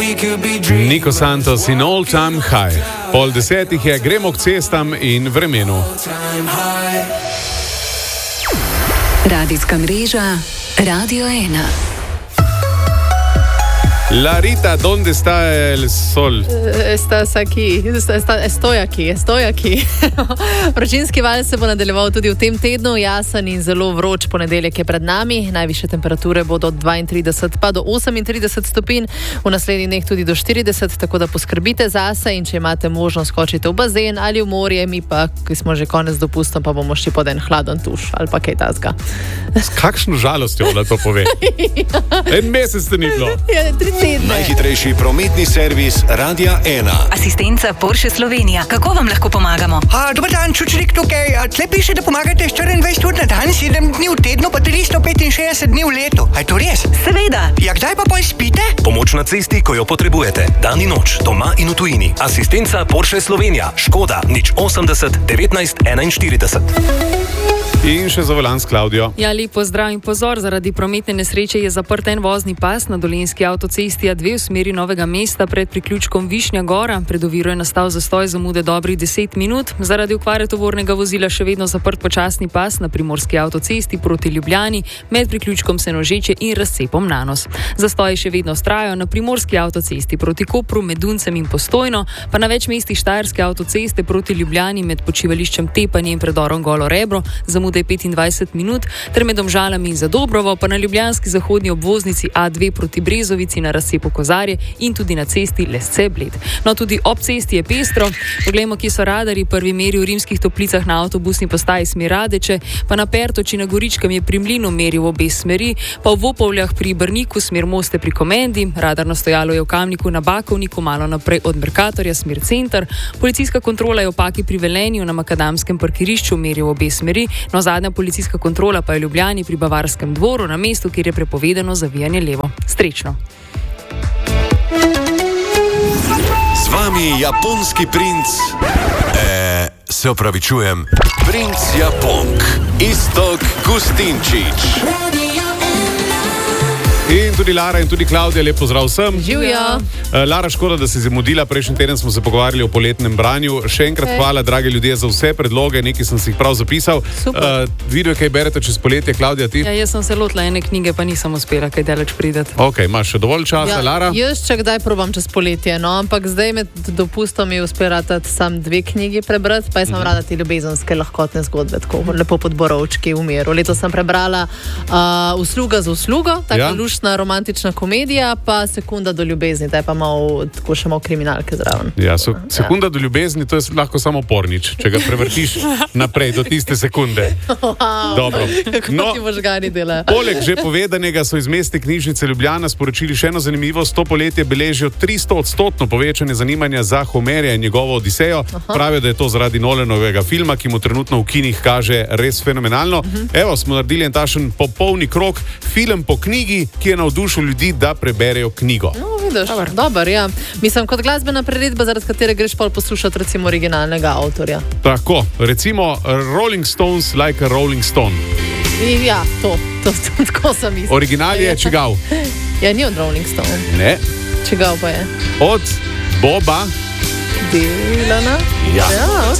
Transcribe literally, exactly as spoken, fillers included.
Nico Santos in All Time High. Pol desetih je, gremo k cestam in vremenu. Radijska mreža Radio ena. La Rita, ¿dónde está el sol? Estás aquí, estoy aquí, estoy aquí. Vročinski val se bo nadaljeval tudi v tem tednu, jasen in zelo vroč ponedeljek je pred nami. Najvišje temperature bodo od dvaintrideset pa do osemintrideset stopinj, v naslednjih dneh tudi do štirideset, tako da poskrbite zase in če imate možnost, skočite v bazen ali v morje, mi pa, ki smo že konec dopustom, pa bomo šli pod en hladen tuš ali pa kaj takega. S kakšno žalostjo ona to pove? En mesec te ni bilo. Ja, tri Najhitrejši prometni servis Radia ena. Asistenca Porsche Slovenija. Kako vam lahko pomagamo? A, dober dan, Čučnik tukaj. A, tle piše, da pomagate štiriindvajset ur na dan, sedem dni v tednu, pa tristo petinšestdeset dni v letu. A je to res? Seveda. Ja, kdaj pa pol spite? Pomoč na cesti, ko jo potrebujete. Dan in noč, doma in v tujini. Asistenca Porsche Slovenija. Škoda, nič osemdeset, devetnajst, enainštirideset. In še za volan s Klaudijo. Ja, lep pozdrav in pozor, zaradi prometne nesreče je zaprt en vozni pas na Dolenjski avtocesti A dve v smeri Novega mesta pred priključkom Višnja Gora. Pred oviro je nastal zastoj zamude dobrih deset minut. Zaradi okvare tovornega vozila še vedno zaprt počasni pas na Primorski avtocesti proti Ljubljani med priključkom Senožeče in razcepom Nanos. Zastoji še vedno vztrajajo na Primorski avtocesti proti Kopru, Meduncem in Postojno, pa na več mestih Štajerske avtoceste proti Ljubljani med počivališčem Tepanje in predorom Golo Rebro. Zamude je petindvajset minut, ter med Domžalami in Zadobrovo, pa na ljubljanski zahodni obvoznici A dve proti Brezovici na razcepu Kozarje in tudi na cesti Lesce-Bled. No, tudi ob cesti je pestro. Poglejmo, kje so radarji. Prvi meri v Rimskih Toplicah na avtobusni postaji smer Radeče, pa na Pertoči na Goričkem je pri Mlinu meril v obe smeri, pa v Vopovljah pri Brniku smer Moste pri Komendi, radarno stojalo je v Kamniku na Bakovniku, malo naprej od Merkatorja smer center, policijska kontrola je v Paki pri Velenju na makadamskem parkirišču meril v obe smeri, no zadnja policijska kontrola pa je v Ljubljani pri Bavarskem dvoru na mestu, kjer je prepovedano zavijanje levo. Srečno. Z vami japonski princ. E, se opravičujem. Princ Japonk. Iztok Gustinčič. In tudi Lara in tudi Klaudija, lep pozdrav vsem. Živjo. Lara, škoda, da si zamudila, prejšnji teden smo se pogovarjali o poletnem branju. Še enkrat okay. Hvala, drage ljudje, za vse predloge, nekaj sem si jih prav zapisal. Uh, video, kaj berete čez poletje, Klaudija, ti? Ja, jaz sem se lotila ene knjige, pa nisem uspela kaj daleč prideti. Ok, imaš še dovolj časa, ja, Lara? Jaz če kdaj probam čez poletje, no, ampak zdaj med dopustom mi uspela sam dve knjigi prebrati, pa jaz sem mm. rada te ljubezenske lahkotne zgodbe, tako lepo pod borovčki v miru. Leto sem prebrala uh, Usluga za uslugo, tako ja. luštna romantična komedija, pa Sekunda do ljubezni, da je pa malo, tako še malo kriminalke zraven. Ja, so, sekunda ja. do ljubezni, to je lahko samo pornič, če ga prevrtiš naprej do tiste sekunde. Wow. Dobro. Kako no, ti možgani delajo. Poleg že povedanega so iz Mestne knjižnice Ljubljana sporočili še eno zanimivost. To poletje beležijo tristo odstotno povečanje zanimanja za Homerja in njegovo Odisejo. Aha. Pravijo, da je to zaradi Nolanovega filma, ki mu trenutno v kinih kaže res fenomenalno. Uh-huh. Evo, smo naredili en tašen popolni krok, film po knjigi, ki je navdušil ljudi, da preberejo knjigo. No, vidiš, dobar, dobar, ja. Mislim, kot glasbena priredba, zaradi katere greš pol poslušati recimo originalnega avtorja. Tako, recimo Rolling Stones like a Rolling Stone. Ja, to, to, to tako sem mislil. Original je čigav? Ja, ni od Rolling Stone. Ne. Čigav pa je? Od Boba Dylana? Ja. Ja, ok.